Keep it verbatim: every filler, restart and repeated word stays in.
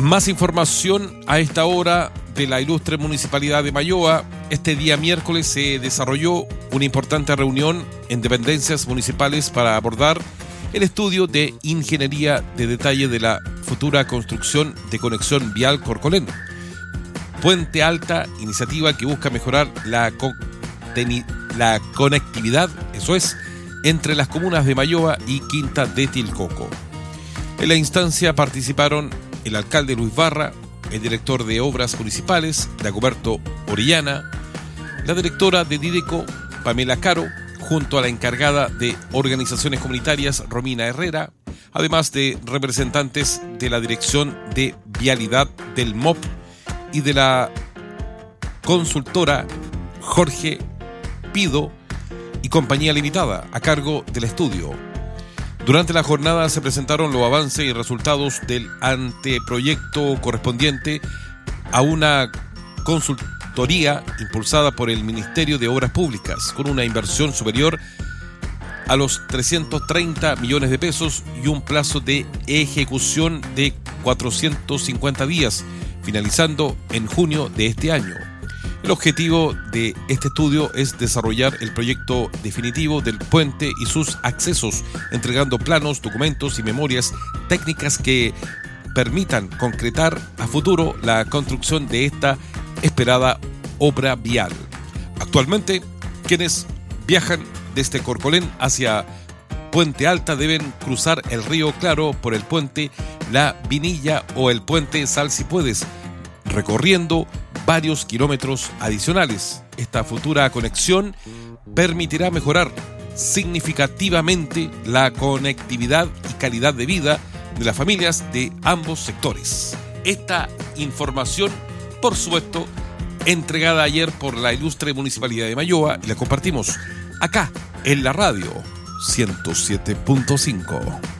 Más información a esta hora de la ilustre Municipalidad de Mayoa. Este día miércoles se desarrolló una importante reunión en dependencias municipales para abordar el estudio de ingeniería de detalle de la futura construcción de conexión vial Corcolén. Puente Alta, iniciativa que busca mejorar la, co- teni- la conectividad, eso es, entre las comunas de Mayoa y Quinta de Tilcoco. En la instancia participaron el alcalde Luis Barra, el director de Obras Municipales, Dagoberto Orellana, la directora de Dideco, Pamela Caro, junto a la encargada de Organizaciones Comunitarias, Romina Herrera, además de representantes de la Dirección de Vialidad del M O P y de la consultora Jorge Pido y Compañía Limitada, a cargo del estudio. Durante la jornada se presentaron los avances y resultados del anteproyecto correspondiente a una consultoría impulsada por el Ministerio de Obras Públicas, con una inversión superior a los trescientos treinta millones de pesos y un plazo de ejecución de cuatrocientos cincuenta días, finalizando en junio de este año. El objetivo de este estudio es desarrollar el proyecto definitivo del puente y sus accesos, entregando planos, documentos y memorias técnicas que permitan concretar a futuro la construcción de esta esperada obra vial. Actualmente, quienes viajan desde Corcolén hacia Puente Alta deben cruzar el río Claro por el puente La Vinilla o el puente Sal Si Puedes, recorriendo varios kilómetros adicionales. Esta futura conexión permitirá mejorar significativamente la conectividad y calidad de vida de las familias de ambos sectores. Esta información, por supuesto, entregada ayer por la ilustre Municipalidad de Mayoa, y la compartimos acá en la radio ciento siete punto cinco.